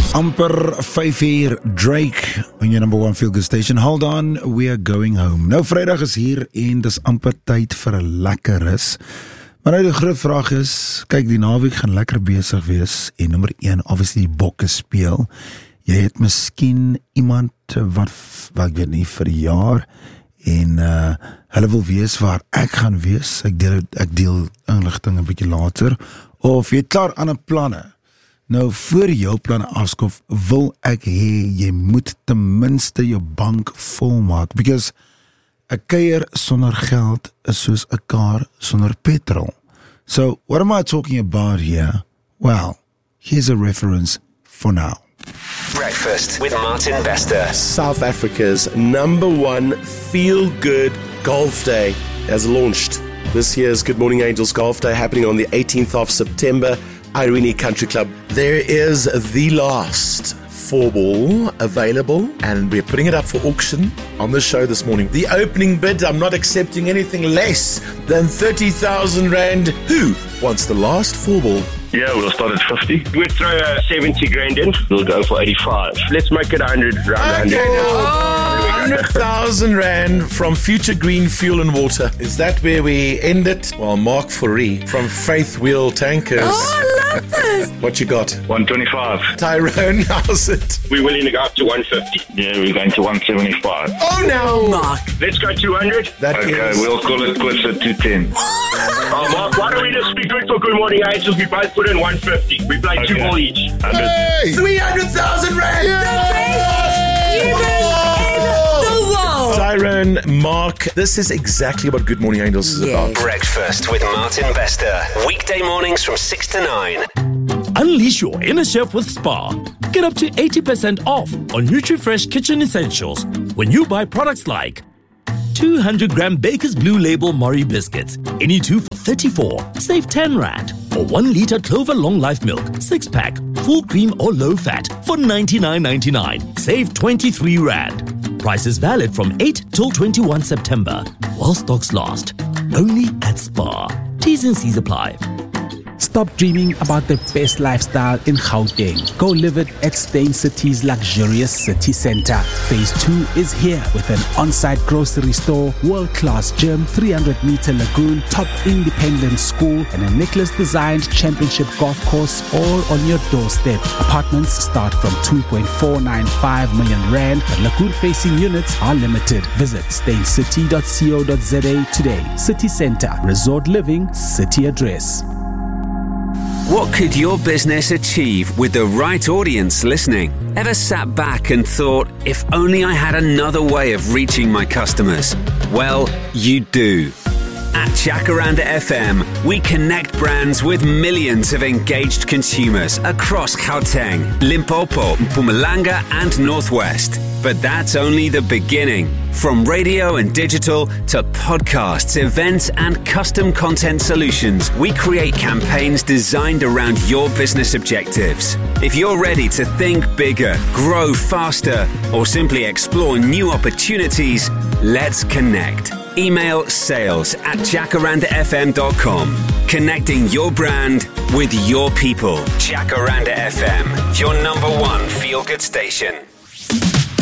Amper 5 uur, Drake on your number one feel good station. Hold on, we are going home. Nou, Vrydag is hier en dis amper tyd vir 'n lekker rus. Maar nou die groot vraag is, kyk, die naweek gaan lekker besig wees en nommer 1, obviously die bokke speel. Jy het miskien iemand wat ek weet nie, vir die jaar en hulle wil weet waar ek gaan wees. Ek deel inligting 'n bietjie later. Of jy het klaar ander planne. Nou, voor jou planne afskof, wil ek hê, jy moet ten minste jou bank volmaak, because 'n kuier sonder geld is soos 'n kar sonder petrol. So, what am I talking about here? Well, here's a reference for now. Breakfast with Martin Bester. South Africa's #1 feel-good golf day has launched. This year's Good Morning Angels Golf Day happening on the 18th of September. Irene Country Club. There is the last 4-ball available, and we're putting it up for auction on the show this morning. The opening bid, I'm not accepting anything less than 30,000 rand. Who wants the last 4-ball? Yeah, we'll start at 50. We'll throw 70 grand in. We'll go for 85. Let's make it 100 round. Okay, 100,000 rand from Future Green Fuel and Water. Is that where we end it? Well, Mark Fourie from Faith Wheel Tankers. Oh, I love this. What you got? 125. Tyrone, how's it? We're willing to go up to 150. Yeah, we're going to 175. Oh, no! Mark. Let's go 200. That Okay, is... we'll call it quits at 210. Oh, Mark, why don't we just be good for Good Morning Angels? We both put in 150. We play 2 ball each. 100. Hey! 300,000 rand! Tyrone, Mark, this is exactly what Good Morning Angels is about. Breakfast with Martin Bester. Weekday mornings from 6 to 9. Unleash your inner chef with Spar. Get up to 80% off on NutriFresh kitchen essentials when you buy products like 200-gram Baker's Blue Label Murray biscuits, any 2 for 34, save 10 rand. Or 1 litre Clover Long Life Milk, 6-pack, full cream or low fat for 99.99, save 23 rand. Price is valid from 8 till 21 September, while stocks last. Only at Spar. T's and C's apply. Stop dreaming about the best lifestyle in Gauteng. Go live it at Stain City's luxurious city centre. Phase 2 is here with an on-site grocery store, world-class gym, 300-meter lagoon, top independent school, and a Nicholas-designed championship golf course all on your doorstep. Apartments start from 2.495 million rand, but lagoon-facing units are limited. Visit staincity.co.za today. City Centre, resort living, city address. What could your business achieve with the right audience listening? Ever sat back and thought, if only I had another way of reaching my customers? Well, you do. At Jacaranda FM, we connect brands with millions of engaged consumers across Gauteng, Limpopo, Mpumalanga and Northwest. But that's only the beginning. From radio and digital to podcasts, events and custom content solutions, we create campaigns designed around your business objectives. If you're ready to think bigger, grow faster, or simply explore new opportunities, let's connect. Email sales@jacarandafm.com. Connecting your brand with your people. Jacaranda FM, your #1 feel-good station.